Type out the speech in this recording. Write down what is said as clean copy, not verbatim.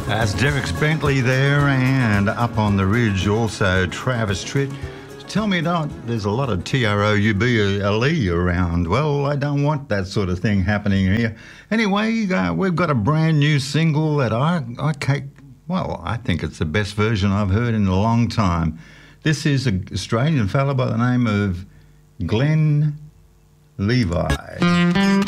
That's Derek Bentley there, and up on the ridge also Travis Tritt. Tell me not, there's a lot of TROUBLE around. Well, I don't want that sort of thing happening here. Anyway, we've got a brand new single that I think it's the best version I've heard in a long time. This is an Australian fella by the name of Glenn Levi.